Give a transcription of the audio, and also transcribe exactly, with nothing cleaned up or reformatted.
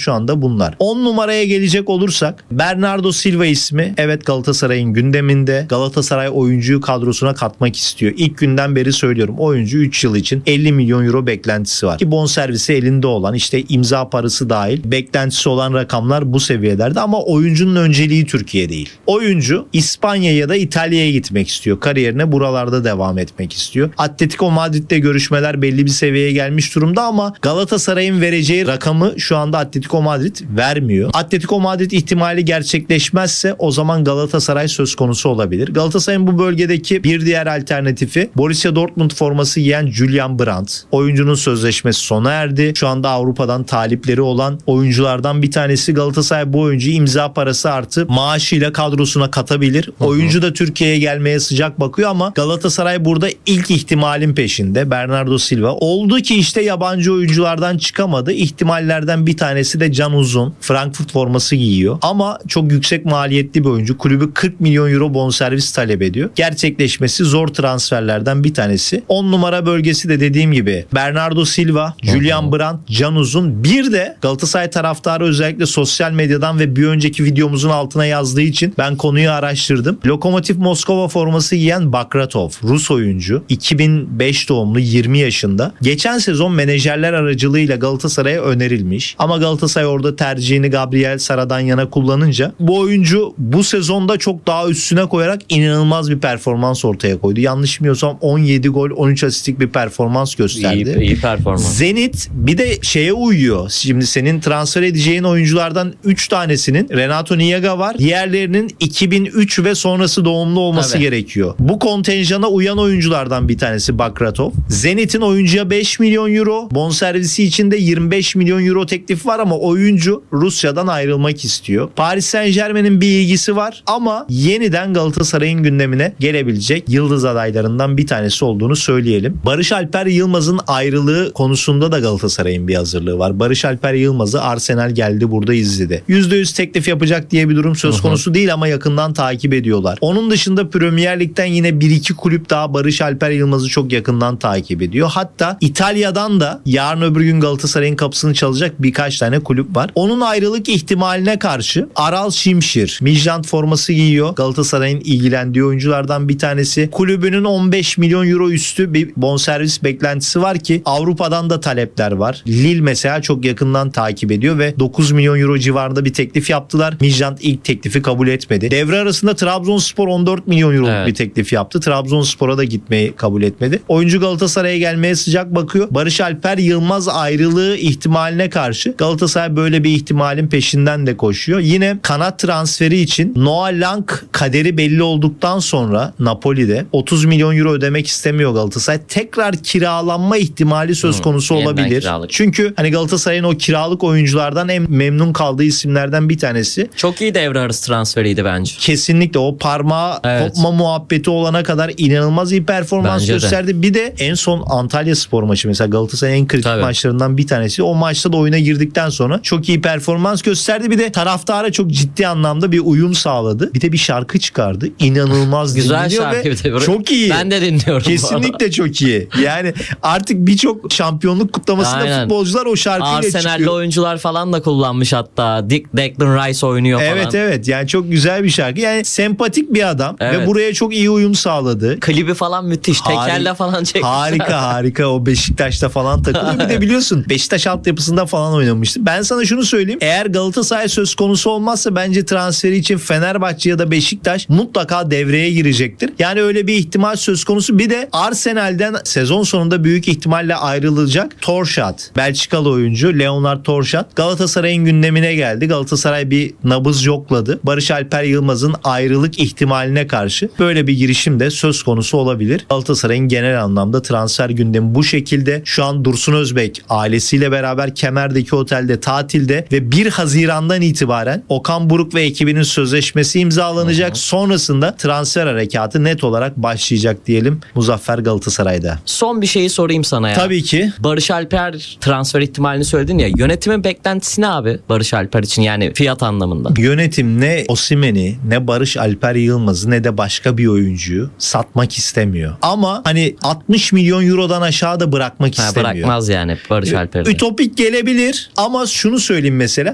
şu anda bunlar. on numaraya gelecek olursak Bernardo Silva ismi evet Galatasaray'ın gündeminde. Galatasaray oyuncuyu kadrosuna katmak istiyor. İlk günden beri söylüyorum. Oyuncu üç yıl için elli milyon euro beklentisi var. Ki bonservisi elinde olan, işte imza parası dahil beklentisi olan rakamlar bu seviyelerde ama oyuncunun önceliği Türkiye değil. Oyuncu İspanya ya da İtalya'ya gitmek istiyor. Kariyerine buralarda devam etmek istiyor. Atletico Madrid'de görüşmeler belli bir seviyeye gelmiş durumda ama Galatasaray'ın vereceği rakamı şu anda Atletico Madrid vermiyor. Atletico Madrid ihtimali gerçekleşmezse o zaman Galatasaray söz konusu olabilir. Galatasaray'ın bu bölgedeki bir diğer alternatifi Borussia Dortmund forması giyen Julian Brandt. Oyuncunun sözleşmesi sona erdi. Şu anda Avrupa'dan talipleri olan oyunculardan bir tanesi. Galatasaray bu oyuncuyu imza parası artı maaşıyla kadrosuna katabilir. Hı hı. Oyuncu da Türkiye'ye gelmeye sıcak bakıyor ama Galatasaray burada ilk ihtimalin peşinde. Bernardo Silva. Oldu ki işte yabancı oyunculardan çıkamadı. İhtimallerden bir tanesi de Can Uzun. Frankfurt forması giyiyor. Ama çok yüksek maliyetli bir oyuncu. Kulübü kırk milyon euro bonservis talep ediyor. Gerçekleşmesi zor transferlerden bir tanesi. on numara bölgesi de dediğim gibi Bernardo Silva, Julian Brandt, Can Uzun. Bir de Galatasaray taraftarı özellikle sosyal medyadan ve bir önceki videomuzun altına yazdığı için ben konuyu araştırdım. Lokomotiv Moskova forması giyen Bakratov, Rus oyuncu. iki bin beş doğumlu, yirmi yaşında. Geçen sezon menajerler aracılığıyla Galatasaray'a önerilmiş. Ama Galatasaray orada tercihini Gabriel Sara'dan yana kullanınca bu oyuncu bu sezonda çok daha üstüne koyarak inanılmaz bir performans ortaya koydu. Yanlış bilmiyorsam on yedi gol, on üç asistlik bir performans gösterdi. İyi, iyi performans. Zenit bir de şeye uyuyor. Şimdi senin transfer edeceğin oyunculardan üç tanesinin Renato Niyaga var. Diğerlerinin iki bin üç ve sonrası doğumlu olması Tabii. gerekiyor. Bu kontenjana uyan oyunculardan bir tanesi Bakratov. Zenit'in oyuncuya beş milyon euro, bonservisi için de yirmi beş milyon euro teklif var ama oyuncu Rusya'dan ayrılmak istiyor. Paris Saint-Germain'in bir ilgisi var ama yeniden Galatasaray'ın gündemine gelebilecek yıldız adaylarından bir tanesi olduğunu söyleyelim. Barış Alper Yılmaz'ın ayrılığı konusunda da Galatasaray'ın bir hazırlığı var. Barış Alper Yılmaz'ı Arsenal geldi burada izledi. yüzde yüz teklif yapacak diye bir durum söz konusu değil ama yakından takip ediyorlar. Onun dışında Premier Lig'den yine bir iki kulüp daha Barış Alper Yılmaz'ı çok yakından takip ediyor. Hatta İtalya'dan da yarın öbür gün Galatasaray'ın kapısını çalacak birkaç tane kulüp var. Onun ayrılık ihtimaline karşı Aral Şimşir Midtjylland forması giyiyor. Galatasaray'ın ilgilendiği oyunculardan bir tanesi. Kulübünün on beş milyon euro üstü bir bonservis beklentisi var ki Avrupa'dan da talepler var. Lille mesela çok yakından takip ediyor ve dokuz milyon euro civarında bir teklif yaptılar. Midtjylland ilk teklifi kabul etmedi. Devre arasında Trabzonspor on dört milyon euro evet. bir teklif yaptı. Trabzonspor'a da gitmeyi kabul etmedi. Oyuncu Galatasaray'a gelmeye sıcak bakıyor. Barış Alper Yılmaz ayrılığı ihtimaline karşı Galatasaray böyle bir ihtimalin peşinden de koşuyor. Yine kanat transferi için Noah Lang kaderi belli olduktan sonra Napoli'de otuz milyon euro ödemek istemiyor Galatasaray. Tekrar kiralanma ihtimali söz konusu hmm, olabilir. Kiralık. Çünkü hani Galatasaray'ın o kiralık oyunculardan en memnun kaldığı isimlerden bir tanesi. Çok iyi devre arası transferiydi bence. Kesinlikle o parmağı evet. kopma muhabbeti olana kadar inanılmaz iyi performans bence gösterdi. De. Bir de en son Antalya Spor maçı mesela Galatasaray'ın en kritik Tabii. maçlarından bir tanesi. O maçta da oyuna girdikten sonra çok iyi performans gösterdi. Bir de taraftara çok ciddi anlamda bir uyum sağladı. Bir de bir şarkı çıkardı. İnanılmaz güzel şarkı. Ve çok iyi. Ben de dinliyorum. Kesinlikle çok iyi. Yani artık birçok şampiyonluk kutlamasında Aynen. futbolcular o şarkıyla çıkıyor. Arsenal'li oyuncular falan da kullanmış hatta. Dick Declan Rice oynuyor evet, falan. Evet evet. Yani çok güzel bir şarkı. Yani sempatik bir adam evet. ve buraya çok iyi uyum sağladı. Klibi falan müthiş. Harika, tekerle falan çekmiş. Harika harika. O Beşiktaş'ta falan takılıyor. Bir de biliyorsun Beşiktaş altyapısında falan oynamıştı. Ben sana şunu söyleyeyim. Eğer Galatasaray söz konusu olmazsa bence transferi için Fenerbahçe ya da Beşiktaş mutlaka devreye girecektir. Yani öyle bir ihtimal söz konusu. Bir de Arsenal'den sezon sonunda büyük ihtimalle ayrılacak Torşat. Belçikalı oyuncu Leonard Torşat. Galatasaray'ın gündemine geldi. Galatasaray bir nabız yokladı. Barış Alper Yılmaz'ın ayrılık ihtimaline karşı böyle bir girişim de söz konusu olabilir. Galatasaray'ın genel anlamda transfer gündemi bu şekilde. Şu an Dursun Özbek ailesiyle beraber Kemer'deki otelde tatilde ve bir Haziran'dan itibaren Okan Buruk ve ekibinin sözleşmesi imzalanacak. Hı hı. Sonrasında transfer harekatı net olarak başlayacak diyelim Muzaffer Galatasaray'da. Son bir şeyi sorayım sana ya. Tabii ki. Barış Alper transfer ihtimalini söyledin ya. Yönetimin beklentisi ne abi Barış Alper için yani fiyat anlamında? Yönetim ne Osimhen'i ne Barış Alper Yılmaz'ı ne de başka bir oyuncuyu satmak istemiyor. Ama hani altmış milyon eurodan aşağı da bırakmak ha, istemiyor. Bırakmaz yani Barış Alper'i. Ütopik gelebilir ama şunu söyleyeyim mesela.